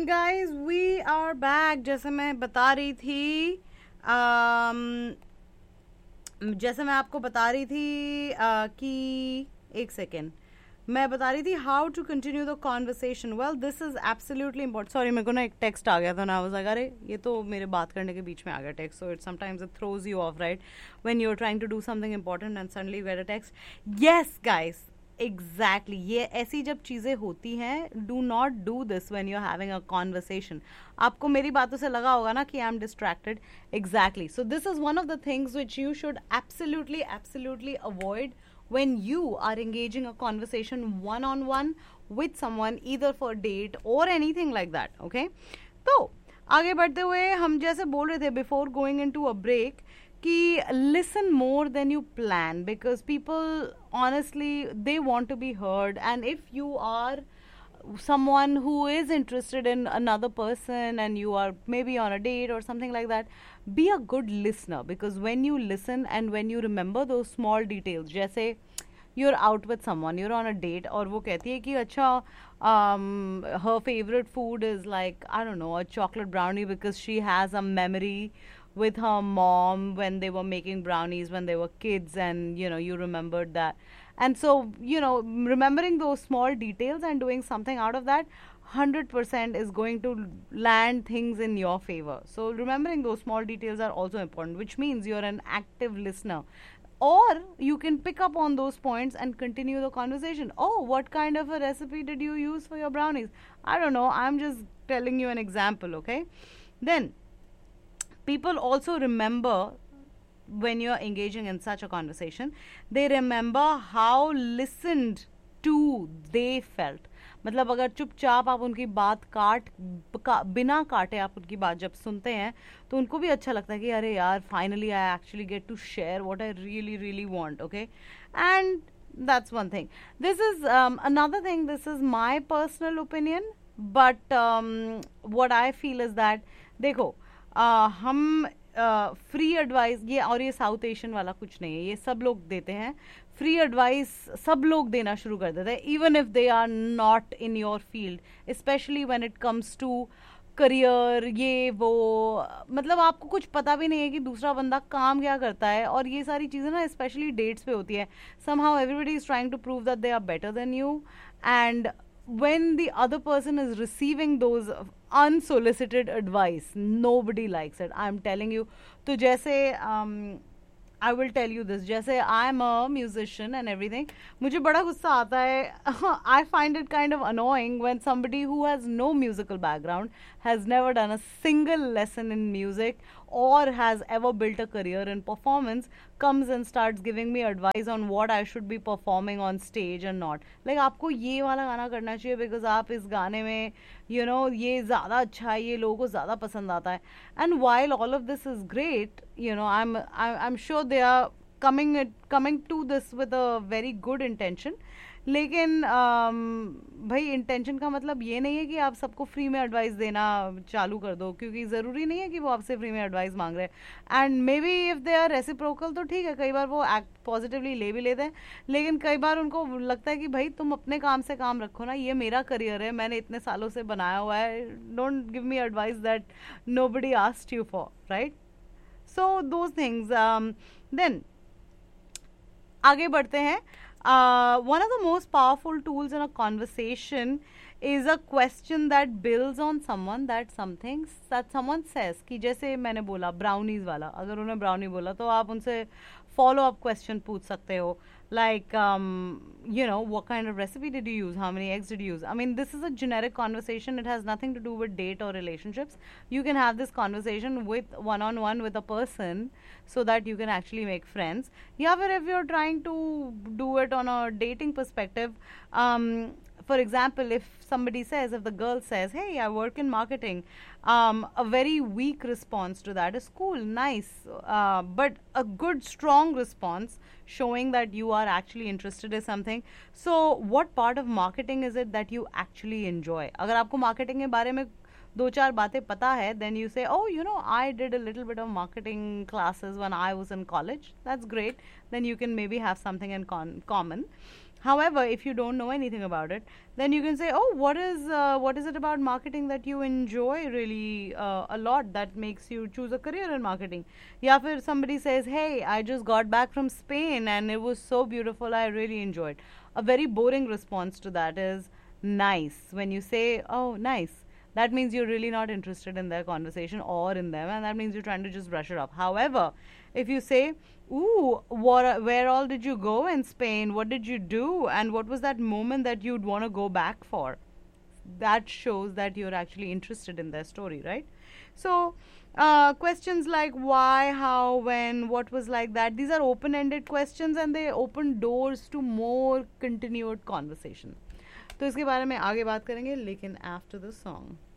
And guys we are back. जैसे मैं बता रही थी जैसे मैं आपको बता रही थी कि एक सेकेंड मैं बता रही थी how to continue the conversation. Well this is absolutely important. Sorry मेरे को ना एक टेक्स्ट आ गया था ना. आई वाज लाइक अरे ये तो मेरे बात करने के बीच में आ गया text. So it sometimes it throws you of right when you are trying to do something important and suddenly you get a text. Yes guys exactly ये ऐसी जब चीजें होती हैं do not do this when you are having a conversation. आपको मेरी बातों से लगा होगा ना कि I am distracted. Exactly. So this is one of the things which you should absolutely avoid when you are engaging a conversation one on one with someone either for date or anything like that. Okay, तो आगे बढ़ते हुए हम जैसे बोल रहे थे before going into a break कि listen more than you plan because people honestly they want to be heard, and if you are someone who is interested in another person and you are maybe on a date or something like that, be a good listener because when you listen and when you remember those small details, जैसे you're out with someone, you're on a date और वो कहती है कि अच्छा her favorite food is like I don't know a chocolate brownie because she has a memory with her mom when they were making brownies when they were kids, and you know you remembered that. And so you know remembering those small details and doing something out of that 100% is going to land things in your favor. So remembering those small details are also important, which means you're an active listener. Or you can pick up on those points and continue the conversation. Oh, what kind of a recipe did you use for your brownies? I don't know, I'm just telling you an example. Okay, then people also remember when you're engaging in such a conversation, they remember how listened to they felt. मतलब अगर चुपचाप आप उनकी बात बिना काटे आप उनकी बात जब सुनते हैं तो उनको भी अच्छा लगता है कि अरे यार finally I actually get to share what I really really want. Okay, and that's one thing. This is another thing. This is my personal opinion, but what I feel is that देखो हम free advice ये और ये south Asian वाला कुछ नहीं है, ये सब लोग देते हैं. फ्री एडवाइस सब लोग देना शुरू कर देते हैं even if they are not in your field, specially when it comes to career. ये वो मतलब आपको कुछ पता भी नहीं है कि दूसरा बंदा काम क्या करता है, और ये सारी चीज़ें ना स्पेशली डेट्स पे होती है. Somehow everybody is trying to prove that they are better than you, and when the other person is receiving those unsolicited advice, nobody likes it, I'm telling you. तो जैसे I will tell you this, जैसे I am a musician and everything, मुझे बड़ा गुस्सा आता है. I find it kind of annoying when somebody who has no musical background, has never done a single lesson in music or has ever built a career in performance, comes and starts giving me advice on what I should be performing on stage and not. Like आपको ये वाला गाना करना चाहिए because आप इस गाने में you know ये ज़्यादा अच्छा है, ये लोगों को ज़्यादा पसंद आता है. And while all of this is great, you know I'm sure they are coming to this with a very good intention. लेकिन भाई इंटेंशन का मतलब ये नहीं है कि आप सबको फ्री में एडवाइस देना चालू कर दो, क्योंकि ज़रूरी नहीं है कि वो आपसे फ्री में एडवाइस मांग रहे हैं. And may be if they are reciprocal तो ठीक है, कई बार वो एक्ट पॉजिटिवली ले भी लेते हैं, लेकिन कई बार उनको लगता है कि भाई तुम अपने काम से काम रखो ना, ये मेरा करियर है, मैंने इतने सालों से बनाया हुआ है, don't give me advice that nobody asked you for, right. So those things. Then आगे बढ़ते हैं. One of the most powerful tools in a conversation is a question that builds on someone that someone says. कि जैसे मैंने बोला brownies वाला, अगर उन्होंने ब्राउनी बोला तो आप उनसे follow up question पूछ सकते हो, like you know what kind of recipe did you use, how many eggs did you use. I mean this is a generic conversation, it has nothing to do with date or relationships. You can have this conversation with one on one with a person so that you can actually make friends. Yeah, but if you're trying to do it on a dating perspective, for example, if the girl says, hey, I work in marketing, a very weak response to that is cool, nice, but a good strong response showing that you are actually interested in something. So what part of marketing is it that you actually enjoy? अगर आपको marketing के बारे में दो चार बातें पता है, then you say, oh, you know, I did a little bit of marketing classes when I was in college. That's great. Then you can maybe have something in common. However, if you don't know anything about it, then you can say, "Oh, what is it about marketing that you enjoy really a lot that makes you choose a career in marketing?" Yeah, if somebody says, "Hey, I just got back from Spain and it was so beautiful, I really enjoyed." A very boring response to that is nice. When you say, "Oh, nice," that means you're really not interested in their conversation or in them, and that means you're trying to just brush it off. However, if you say, "Ooh, where all did you go in Spain? What did you do? And what was that moment that you'd want to go back for?" That shows that you're actually interested in their story, right? So, questions like why, how, when, what was like that, these are open ended questions and they open doors to more continued conversation. तो इसके बारे में आगे बात करेंगे लेकिन after the song.